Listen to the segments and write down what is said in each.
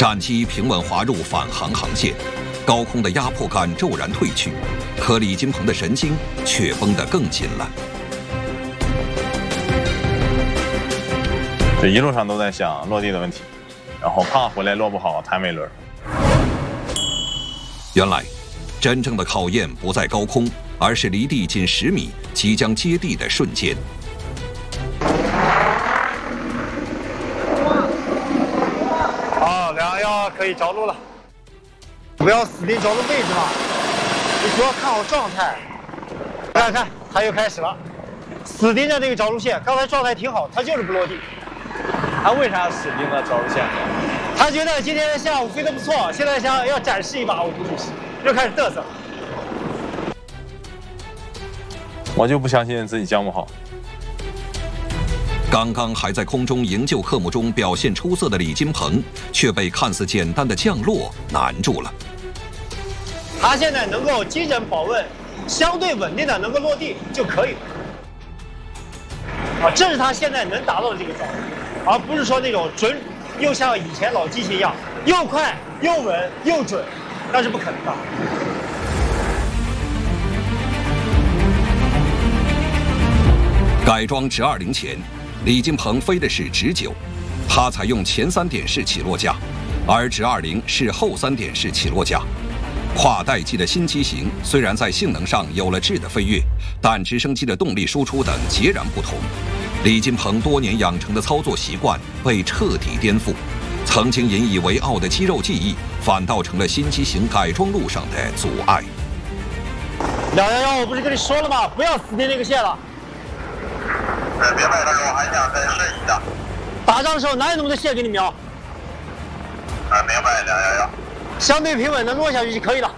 战机平稳滑入返航航线，高空的压迫感骤然褪去，可李金鹏的神经却绷得更紧了。 这一路上都在想落地的问题，然后怕回来落不好谈尾轮。 原来，真正的考验不在高空，而是离地仅10米，即将接地的瞬间。 好，211可以着陆了。不要死盯着陆位置嘛，你主要看好状态。看，它又开始了，死盯着这个着陆线。刚才状态挺好，它就是不落地。 他为啥死盯着着陆线？ 他觉得今天下午飞得不错，现在想要展示一把，我估计是又开始嘚瑟。 我就不相信自己降不好。 刚刚还在空中营救科目中表现出色的李金鹏，却被看似简单的降落难住了。 他现在能够精神保稳，相对稳定的能够落地就可以了。这是他现在能达到的这个状态，而不是说那种准，又像以前老机型一样，又快又稳又准，那是不可能的。 改装直20前，李金鹏飞的是直9，他采用前3点式起落架，而直20是后3点式起落架。跨代际的新机型虽然在性能上有了质的飞跃，但直升机的动力输出等截然不同。李金鹏多年养成的操作习惯被彻底颠覆，曾经引以为傲的肌肉记忆，反倒成了新机型改装路上的阻碍。 211，我不是跟你说了吗？不要死盯那个线了。 别摆大哥，我还想再试一下。 打仗的时候哪有那么多线给你瞄？ 明白211。 相对平稳的落下去就可以了。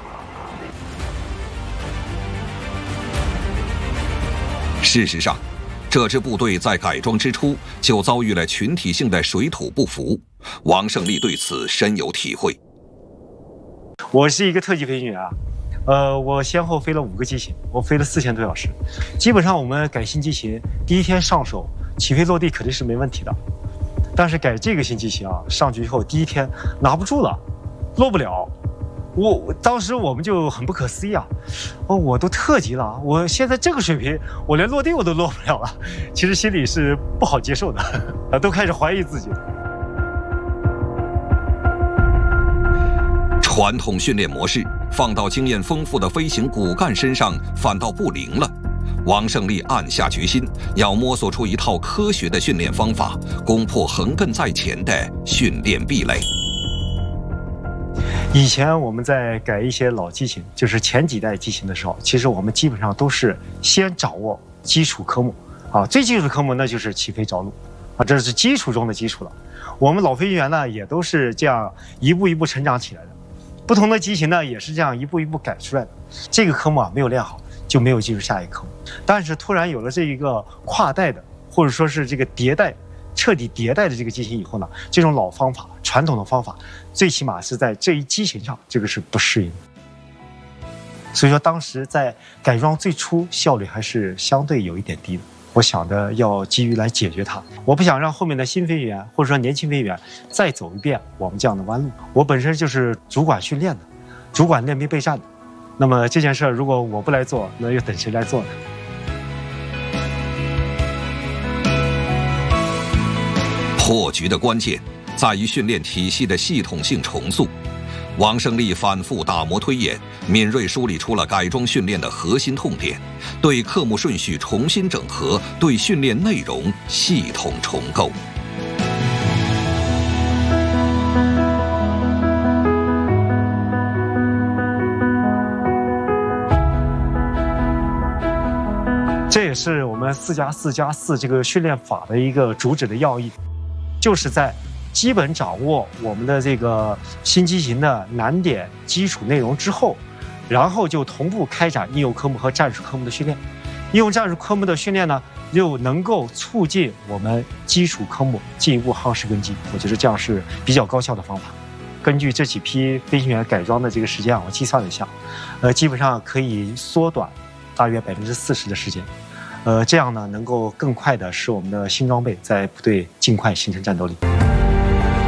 事实上，这支部队在改装之初就遭遇了群体性的水土不服，王胜利对此深有体会。 我是一个特级飞行员啊，我先后飞了5个机型，我飞了4000多小时。基本上我们改新机型，第一天上手起飞落地肯定是没问题的，但是改这个新机型啊，上去以后第一天拿不住了。落不了，当时我们就很不可思议啊！我都特级了，我现在这个水平，我连落地我都落不了了。其实心里是不好接受的，都开始怀疑自己。 传统训练模式放到经验丰富的飞行骨干身上，反倒不灵了。王胜利暗下决心，要摸索出一套科学的训练方法，攻破横亘在前的训练壁垒。 以前我们在改一些老机型，就是前几代机型的时候，其实我们基本上都是先掌握基础科目啊，最基础的科目那就是起飞着陆啊，这是基础中的基础了。我们老飞行员呢，也都是这样一步一步成长起来的，不同的机型呢，也是这样一步一步改出来的。这个科目啊没有练好，就没有进入下一个科目。但是突然有了这一个跨代的，或者说是这个迭代。彻底迭代的这个机型以后呢，这种老方法、传统的方法，最起码是在这一机型上，这个是不适应的。所以说，当时在改装最初效率还是相对有一点低的。我想着要急于来解决它，我不想让后面的新飞行员或者说年轻飞行员再走一遍我们这样的弯路。我本身就是主管训练的，主管练兵备战的，那么这件事如果我不来做，那又等谁来做呢？ 破局的关键在于训练体系的系统性重塑。王胜利反复打磨推演，敏锐梳理出了改装训练的核心痛点，对科目顺序重新整合，对训练内容系统重构。 这也是我们4+4+4这个训练法的一个主旨的要义。就是在基本掌握我们的这个新机型的难点基础内容之后，然后就同步开展应用科目和战术科目的训练。应用战术科目的训练呢，又能够促进我们基础科目进一步夯实根基。我觉得这样是比较高效的方法。根据这几批飞行员改装的这个时间啊，我计算了一下，基本上可以缩短大约40%的时间。这样呢，能够更快地使我们的新装备在部队尽快形成战斗力。